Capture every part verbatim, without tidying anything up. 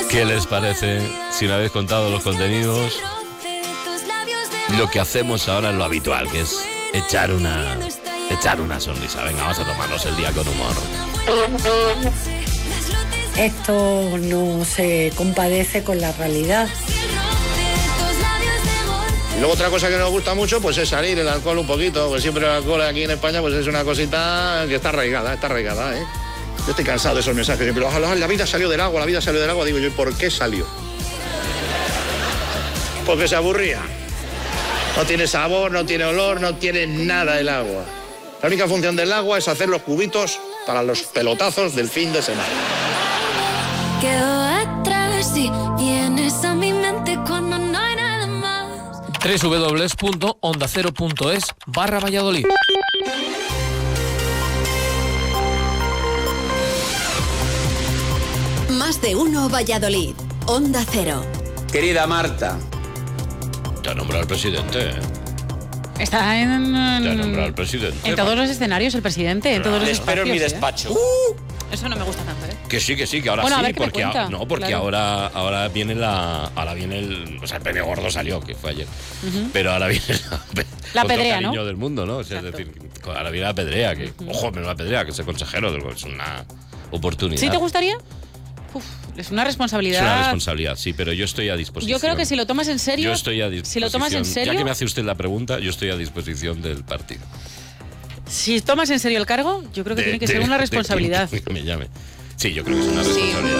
¿Qué les parece si una vez contado los contenidos, lo que hacemos ahora es lo habitual, que es echar una, echar una sonrisa? Venga, vamos a tomarnos el día con humor. Esto no se compadece con la realidad. Y luego otra cosa que nos gusta mucho pues es salir el alcohol un poquito, porque siempre el alcohol aquí en España pues es una cosita que está arraigada, está arraigada, ¿eh? Yo estoy cansado de esos mensajes, siempre ojalá la vida salió del agua, la vida salió del agua, digo yo, ¿y por qué salió? Porque se aburría. No tiene sabor, no tiene olor, no tiene nada el agua. La única función del agua es hacer los cubitos para los pelotazos del fin de semana. Quedo atrás y vienes a mi mente cuando no hay nada más. doble u doble u doble u punto onda cero punto es barra Valladolid. Más de uno Valladolid. Onda Cero. Querida Marta. Te ha nombrado el presidente. Está en, Te ha nombrado el presidente. en todos los escenarios el presidente, en todos los Le espero en mi espacios, ¿eh? despacho. Uh, Eso no me gusta tanto, ¿eh? Que sí, que sí, que ahora Bueno, a sí, ver qué me porque cuenta. a- no, porque Claro. ahora, ahora viene la, ahora viene el, o sea, el premio gordo salió, que fue ayer, Ujú. pero ahora viene la, pe- La con todo pedrea, cariño ¿no? del mundo, ¿no? O sea, es decir, ahora viene la pedrea, que, ojo, menos la pedrea, que es el consejero, es una oportunidad. ¿Sí te gustaría? Uf, es una Es responsabilidad. una responsabilidad, sí, pero yo estoy a disposición. Yo creo que si lo tomas en serio, Yo estoy a disposición. si lo tomas en serio, Ya que me hace usted la pregunta, yo estoy a disposición del partido. si tomas en serio el cargo, yo creo que De- tiene que de- ser una de responsabilidad. quien me llame. Sí, yo creo que es una Sí. responsabilidad.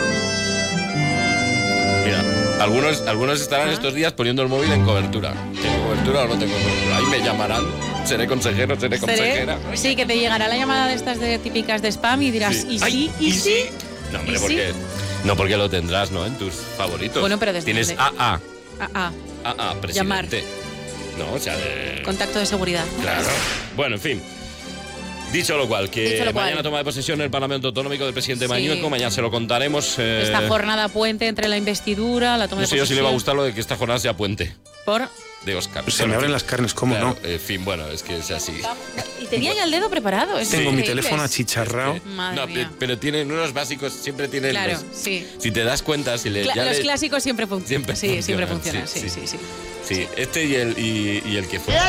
Mira, algunos, algunos estarán Ah. estos días poniendo el móvil en cobertura. ¿Tengo cobertura o no tengo cobertura? Ahí me llamarán. Seré consejero, seré Seré- consejera. Sí, que te llegará la llamada de estas de típicas de spam y dirás, Sí. ¿y Ay, sí? ¿Y, sí? No, hombre, ¿Y sí? porque, no, porque lo tendrás, ¿no? En tus favoritos. Bueno, pero desde Tienes dónde? A A. Ah, ah, A A, presidente. Llamar. No, o sea, de... contacto de seguridad. Claro. Bueno, en fin. Dicho lo cual, que Dicho lo cual. mañana toma de posesión el Parlamento Autonómico del presidente Sí. Mañueco, mañana se lo contaremos. eh, Esta jornada puente entre la investidura, la toma No de sé yo si le posesión. va a gustar lo de que esta jornada sea puente Por... de Óscar. Se me abren las carnes, ¿cómo claro, no? En fin, bueno, es que es así. Y tenía ya el dedo preparado. es Tengo mi increíble. teléfono achicharrado. Madre No, mía. pe- pero tiene unos básicos, siempre tiene Claro, los- sí. Si te das cuenta, si le, Cla- ya los le- clásicos siempre funcionan. siempre Sí, siempre funcionan, funcionan. sí, Sí, sí, sí. Sí, este y el, y, y el que fue.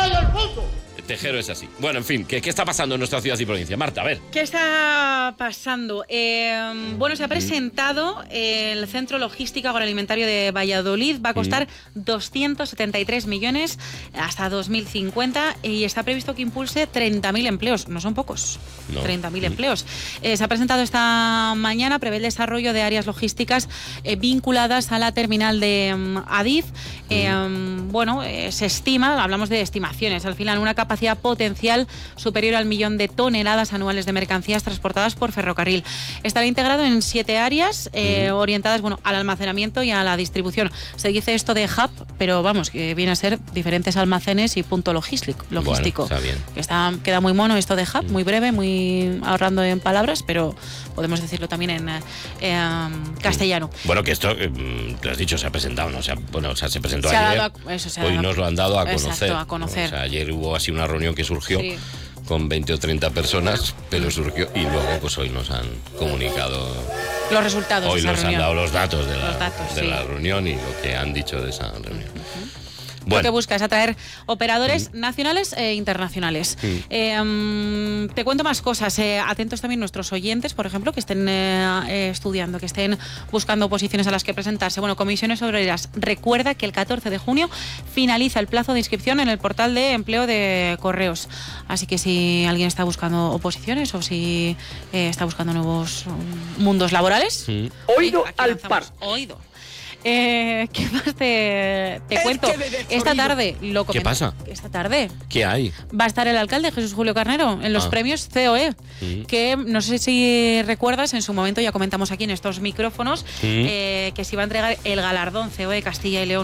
Tejero es así. Bueno, en fin, ¿qué, ¿qué está pasando en nuestra ciudad y provincia? Marta, a ver. ¿Qué está pasando? Eh, bueno, se ha presentado el Centro Logístico Agroalimentario de Valladolid. Va a costar doscientos setenta y tres millones hasta dos mil cincuenta y está previsto que impulse treinta mil empleos. No son pocos. No. treinta mil empleos. Eh, se ha presentado esta mañana, prevé el desarrollo de áreas logísticas eh, vinculadas a la terminal de um, Adif. Eh, um, bueno, eh, se estima, hablamos de estimaciones, al final una capacidad potencial superior al millón de toneladas anuales de mercancías transportadas por ferrocarril. Estará integrado en siete áreas eh, orientadas, bueno, al almacenamiento y a la distribución. Se dice esto de hub, pero vamos, que viene a ser diferentes almacenes y punto logístico. logístico. Bueno, está bien. Que está, queda muy mono esto de hub, muy breve, muy ahorrando en palabras, pero podemos decirlo también en eh, eh, castellano. Bueno, que esto, eh, te has dicho, se ha presentado, ¿no? O sea, bueno, o sea, se presentó Se ha ayer. dado a- eso, se ha hoy dado a- nos lo han dado a Exacto, conocer. a conocer. ¿no? O sea, ayer hubo así una reunión que surgió Sí. con veinte o treinta personas, pero surgió y luego pues hoy nos han comunicado. Los resultados Hoy de esa nos han reunión. dado los datos de la, Los datos, de sí. la reunión y lo que han dicho de esa reunión. Lo que Bueno, busca es atraer operadores nacionales e internacionales. Mm. Eh, mm, te cuento más cosas. Eh, atentos también nuestros oyentes, por ejemplo, que estén eh, eh, estudiando, que estén buscando oposiciones a las que presentarse. Bueno, Comisiones Obreras recuerda que el catorce de junio finaliza el plazo de inscripción en el portal de empleo de Correos. Así que si alguien está buscando oposiciones o si eh, está buscando nuevos mm, mundos laborales, mm, Oído aquí al lanzamos. par. Oído. Eh, ¿Qué más te, te cuento? Esta tarde lo ¿Qué comento- pasa? Esta tarde ¿qué hay? va a estar el alcalde Jesús Julio Carnero en los Ah. premios C O E, Mm. que no sé si recuerdas, en su momento ya comentamos aquí en estos micrófonos Mm. eh, que se iba a entregar el galardón C O E Castilla y León